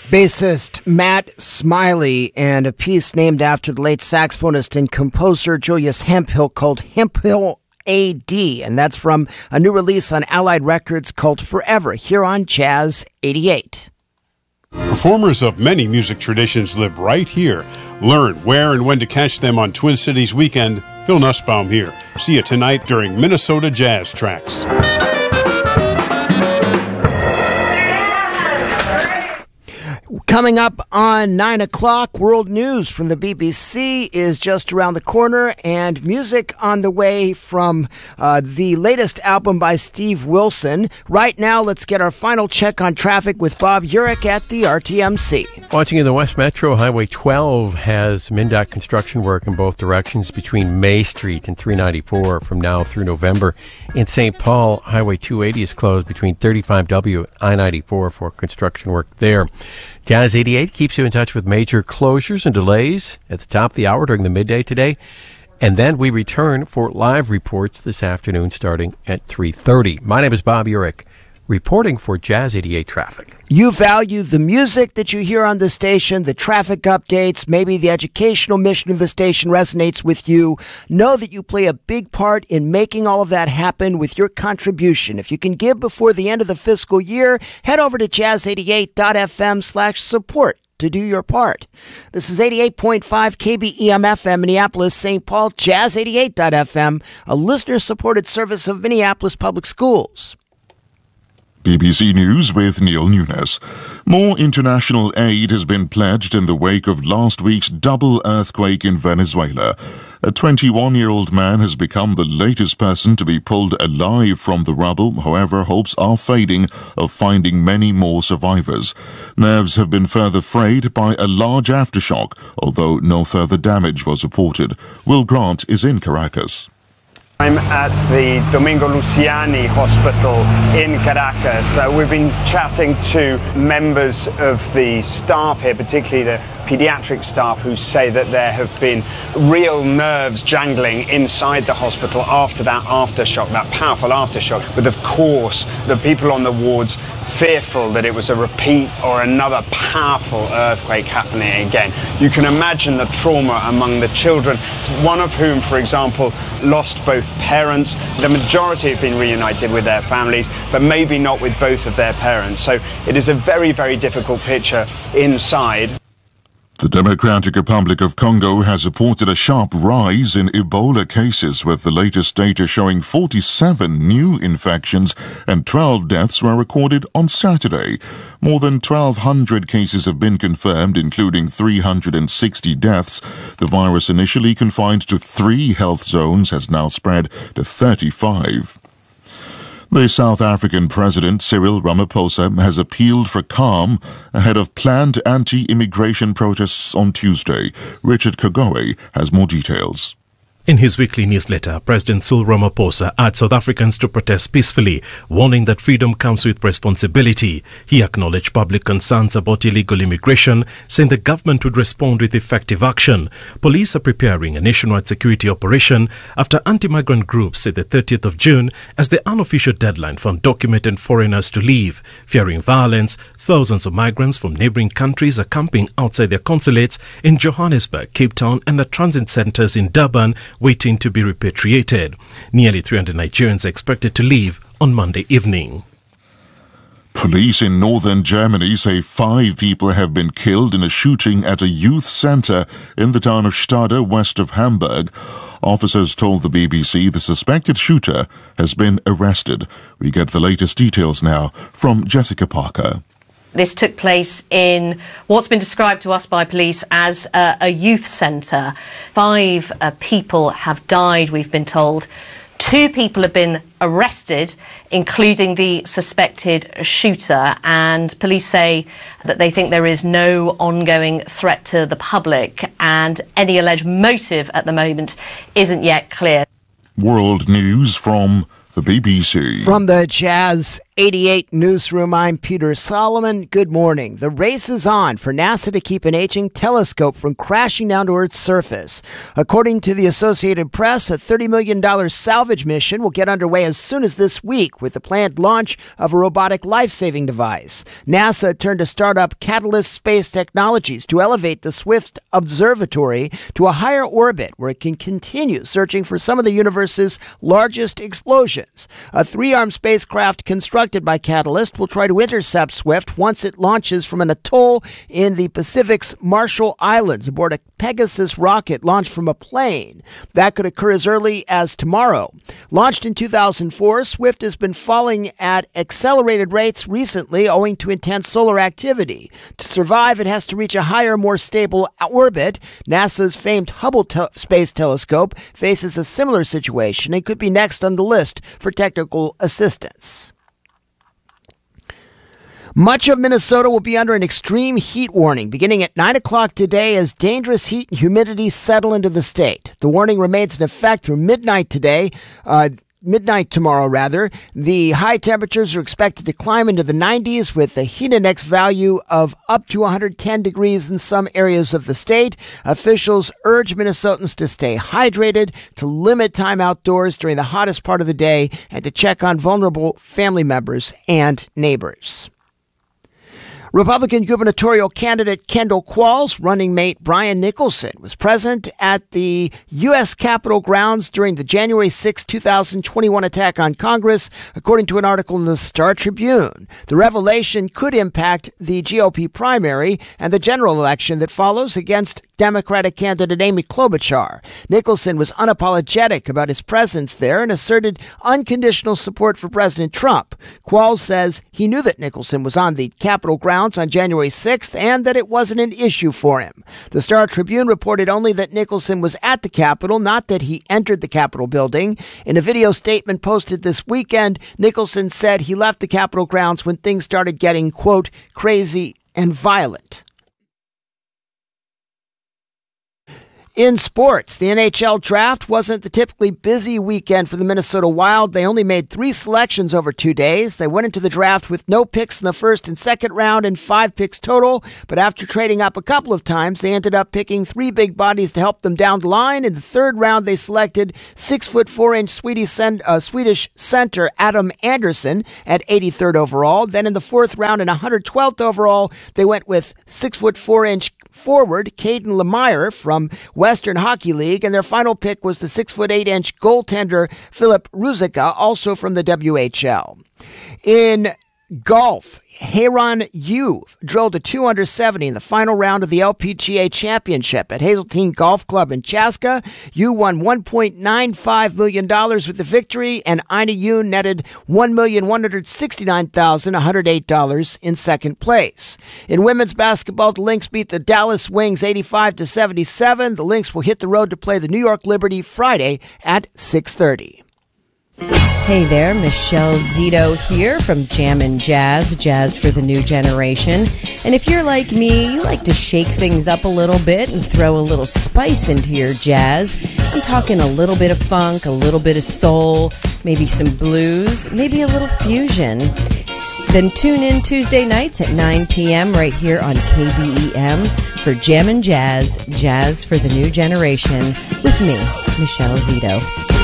Bassist Matt Smiley and a piece named after the late saxophonist and composer Julius Hemphill called Hemphill AD, and that's from a new release on Allied Records called Forever here on Jazz 88. Performers of many music traditions live right here. Learn where and when to catch them on Twin Cities Weekend. Phil Nussbaum here. See you tonight during Minnesota Jazz Tracks. Coming up on 9 o'clock, World News from the BBC is just around the corner, and music on the way from the latest album by Steve Wilson. Right now, let's get our final check on traffic with Bob Urich at the RTMC. Watching in the West Metro, Highway 12 has MnDOT construction work in both directions between May Street and 394 from now through November. In St. Paul, Highway 280 is closed between 35W and I-94 for construction work there. Jazz 88 keeps you in touch with major closures and delays at the top of the hour during the midday today. And then we return for live reports this afternoon starting at 3:30. My name is Bob Urich, reporting for Jazz 88 Traffic. You value the music that you hear on the station, the traffic updates, maybe the educational mission of the station resonates with you. Know that you play a big part in making all of that happen with your contribution. If you can give before the end of the fiscal year, head over to jazz88.fm/support to do your part. This is 88.5 KBEM-FM, Minneapolis, St. Paul, jazz88.fm, a listener-supported service of Minneapolis Public Schools. BBC News with Neil Nunes. More international aid has been pledged in the wake of last week's double earthquake in Venezuela. A 21-year-old man has become the latest person to be pulled alive from the rubble. However, hopes are fading of finding many more survivors. Nerves have been further frayed by a large aftershock, although no further damage was reported. Will Grant is in Caracas. I'm at the Domingo Luciani Hospital in Caracas. We've been chatting to members of the staff here, particularly the pediatric staff, who say that there have been real nerves jangling inside the hospital after that aftershock, that powerful aftershock. But of course, the people on the wards fearful that it was a repeat or another powerful earthquake happening again. You can imagine the trauma among the children, one of whom, for example, lost both parents. The majority have been reunited with their families, but maybe not with both of their parents. So it is a very, very difficult picture inside. The Democratic Republic of Congo has reported a sharp rise in Ebola cases, with the latest data showing 47 new infections and 12 deaths were recorded on Saturday. More than 1,200 cases have been confirmed, including 360 deaths. The virus, initially confined to 3 health zones, has now spread to 35. The South African President Cyril Ramaphosa has appealed for calm ahead of planned anti-immigration protests on Tuesday. Richard Kagoe has more details. In his weekly newsletter, President Cyril Ramaphosa urged South Africans to protest peacefully, warning that freedom comes with responsibility. He acknowledged public concerns about illegal immigration, saying the government would respond with effective action. Police are preparing a nationwide security operation after anti-migrant groups say the 30th of June as the unofficial deadline for undocumented foreigners to leave. Fearing violence, thousands of migrants from neighboring countries are camping outside their consulates in Johannesburg, Cape Town and at transit centers in Durban, waiting to be repatriated. Nearly 300 Nigerians are expected to leave on Monday evening. Police in northern Germany say 5 people have been killed in a shooting at a youth centre in the town of Stade, west of Hamburg. Officers told the BBC the suspected shooter has been arrested. We get the latest details now from Jessica Parker. This took place in what's been described to us by police as a youth centre. 5 people have died, we've been told. 2 people have been arrested, including the suspected shooter, and police say that they think there is no ongoing threat to the public and any alleged motive at the moment isn't yet clear. World news from the BBC. From the Jazz 88 Newsroom, I'm Peter Solomon. Good morning. The race is on for NASA to keep an aging telescope from crashing down to Earth's surface. According to the Associated Press, a $30 million salvage mission will get underway as soon as this week with the planned launch of a robotic life-saving device. NASA turned to startup Catalyst Space Technologies to elevate the Swift Observatory to a higher orbit where it can continue searching for some of the universe's largest explosions. A three-armed spacecraft constructed by Catalyst will try to intercept Swift once it launches from an atoll in the Pacific's Marshall Islands aboard a Pegasus rocket launched from a plane. That could occur as early as tomorrow. Launched in 2004, Swift has been falling at accelerated rates recently owing to intense solar activity. To survive, it has to reach a higher, more stable orbit. NASA's famed Hubble Space Telescope faces a similar situation and could be next on the list for technical assistance. Much of Minnesota will be under an extreme heat warning beginning at 9 o'clock today as dangerous heat and humidity settle into the state. The warning remains in effect through midnight tomorrow. The high temperatures are expected to climb into the 90s with a heat index value of up to 110 degrees in some areas of the state. Officials urge Minnesotans to stay hydrated, to limit time outdoors during the hottest part of the day, and to check on vulnerable family members and neighbors. Republican gubernatorial candidate Kendall Qualls' running mate Brian Nicholson was present at the U.S. Capitol grounds during the January 6, 2021 attack on Congress, according to an article in the Star Tribune. The revelation could impact the GOP primary and the general election that follows against Democratic candidate Amy Klobuchar. Nicholson was unapologetic about his presence there and asserted unconditional support for President Trump. Qualls says he knew that Nicholson was on the Capitol grounds on January 6th and that it wasn't an issue for him. The Star Tribune reported only that Nicholson was at the Capitol, not that he entered the Capitol building. In a video statement posted this weekend, Nicholson said he left the Capitol grounds when things started getting, quote, crazy and violent. In sports, the NHL draft wasn't the typically busy weekend for the Minnesota Wild. They only made 3 selections over 2 days. They went into the draft with no picks in the first and second round and 5 picks total. But after trading up a couple of times, they ended up picking 3 big bodies to help them down the line. In the third round, they selected 6'4" Swedish center Adam Anderson at 83rd overall. Then in the fourth round and 112th overall, they went with 6'4" forward Caden Lemire from Western Hockey League, and their final pick was the 6'8" goaltender Philip Ruzicka, also from the WHL. In golf, Hairon Yu drilled a 270 in the final round of the LPGA Championship at Hazeltine Golf Club in Chaska. Yu won $1.95 million with the victory, and Ina Yu netted $1,169,108 in second place. In women's basketball, the Lynx beat the Dallas Wings 85-77. The Lynx will hit the road to play the New York Liberty Friday at 6:30. Hey there, Michelle Zito here from Jammin' Jazz, Jazz for the New Generation. And if you're like me, you like to shake things up a little bit and throw a little spice into your jazz. I'm talking a little bit of funk, a little bit of soul, maybe some blues, maybe a little fusion. Then tune in Tuesday nights at 9 p.m. right here on KBEM for Jammin' Jazz, Jazz for the New Generation with me, Michelle Zito.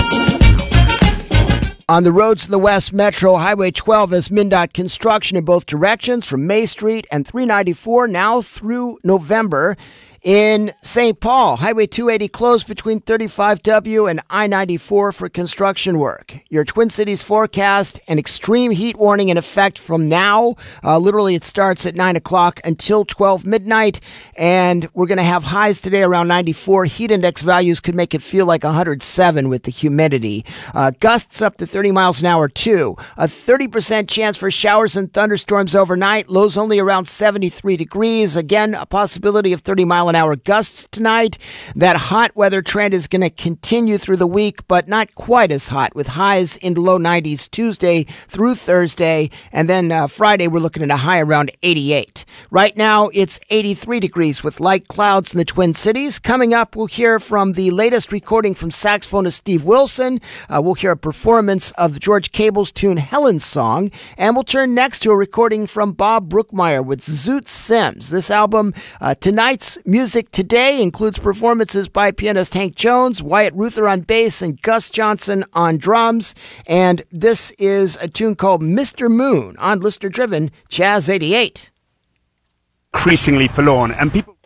On the roads in the West Metro, Highway 12 has MnDOT construction in both directions from May Street and 394 now through November. In St. Paul, Highway 280 closed between 35W and I-94 for construction work. Your Twin Cities forecast, an extreme heat warning in effect from now. Literally, it starts at 9 o'clock until 12 midnight. And we're going to have highs today around 94. Heat index values could make it feel like 107 with the humidity. Gusts up to 30 miles an hour, too. A 30% chance for showers and thunderstorms overnight. Lows only around 73 degrees. Again, a possibility of 30-mile-an-hour mile-an-hour gusts tonight. That hot weather trend is going to continue through the week, but not quite as hot, with highs in the low 90s Tuesday through Thursday. And then Friday, we're looking at a high around 88. Right now, it's 83 degrees with light clouds in the Twin Cities. Coming up, we'll hear from the latest recording from saxophonist Steve Wilson. We'll hear a performance of the George Cable's tune Helen's Song. And we'll turn next to a recording from Bob Brookmeyer with Zoot Sims. This album, tonight's music today, includes performances by pianist Hank Jones, Wyatt Ruther on bass, and Gus Johnson on drums. And this is a tune called Mr. Moon on listener-driven Jazz 88. Increasingly forlorn, and people